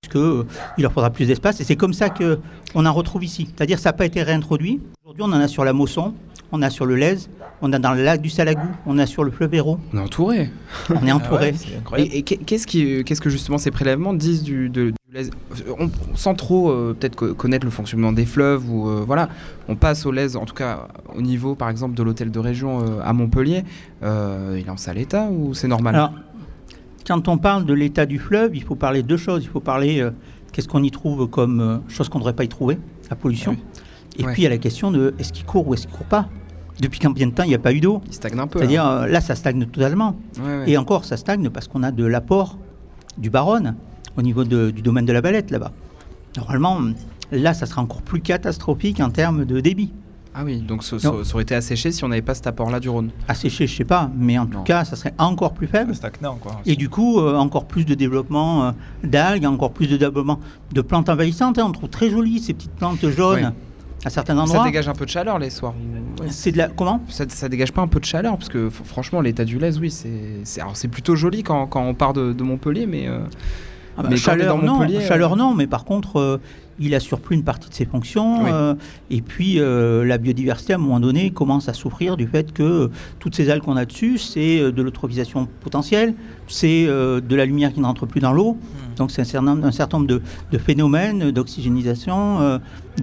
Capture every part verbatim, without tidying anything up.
puisqu'il euh, leur faudra plus d'espace. Et c'est comme ça qu'on en retrouve ici. C'est-à-dire que ça n'a pas été réintroduit. Aujourd'hui, on en a sur la Mosson, on a sur le Lèze, on a dans le lac du Salagou, on a sur le fleuve Hérault. On est entouré. On est entouré. Ah ouais, et, et qu'est-ce, qui, qu'est-ce que justement ces prélèvements disent du, de, du Lèze on, Sans trop euh, peut-être connaître le fonctionnement des fleuves, ou euh, voilà, on passe au Lèze, en tout cas au niveau par exemple de l'hôtel de région euh, à Montpellier, euh, il est en sale état ou c'est normal? Alors, quand on parle de l'état du fleuve, il faut parler de deux choses. Il faut parler euh, qu'est-ce qu'on y trouve comme euh, chose qu'on ne devrait pas y trouver, la pollution. Oui. Et ouais. puis il y a la question de est-ce qu'il court ou est-ce qu'il ne court pas. Depuis combien de temps il n'y a pas eu d'eau? Il stagne un peu. C'est-à-dire là, euh, là ça stagne totalement. Ouais, ouais. Et encore ça stagne parce qu'on a de l'apport du Baronne au niveau de, du domaine de la Valette là-bas. Normalement, là ça sera encore plus catastrophique en termes de débit. Ah oui, donc ça, ça, ça aurait été asséché si on n'avait pas cet apport-là du Rhône. Asséché, je ne sais pas, mais en non. tout cas, ça serait encore plus faible. Stagnant, quoi. Et du coup, euh, encore plus de développement euh, d'algues, encore plus de développement de plantes envahissantes. Hein. On trouve très jolies ces petites plantes jaunes oui. à certains endroits. Ça dégage un peu de chaleur les soirs. Ouais. C'est de la... Comment ça, ça dégage pas un peu de chaleur? Parce que f- franchement, l'état du Lèze, oui, c'est, c'est... Alors, c'est plutôt joli quand, quand on part de, de Montpellier, mais... Euh... Ah bah, mais chaleur, non, Montpellier, chaleur euh... non, mais par contre, euh, il assure plus une partie de ses fonctions. Oui. Euh, et puis, euh, la biodiversité, à un moment donné, commence à souffrir du fait que euh, toutes ces algues qu'on a dessus, c'est euh, de l'eutrophisation potentielle, c'est euh, de la lumière qui ne rentre plus dans l'eau. Mmh. Donc, c'est un certain, un certain nombre de, de phénomènes d'oxygénisation euh,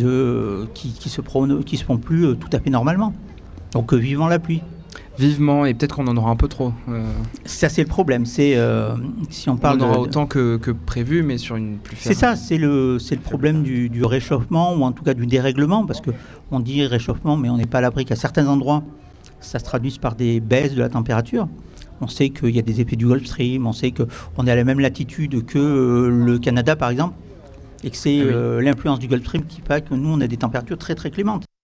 de, qui, qui, se pro- qui se font plus euh, tout à fait normalement. Donc, euh, vivement la pluie. Vivement, et peut-être qu'on en aura un peu trop. Euh... Ça, c'est le problème. C'est, euh, si on parle on en aura de, autant que, que prévu, mais sur une plus faible. C'est ça, c'est le, c'est le problème du, du réchauffement, ou en tout cas du dérèglement, parce qu'on dit réchauffement, mais on n'est pas à l'abri qu'à certains endroits, ça se traduise par des baisses de la température. On sait qu'il y a des effets du Gulf Stream, on sait qu'on est à la même latitude que euh, le Canada, par exemple, et que c'est ah oui. euh, l'influence du Gulf Stream qui fait que nous, on a des températures très, très clémentes.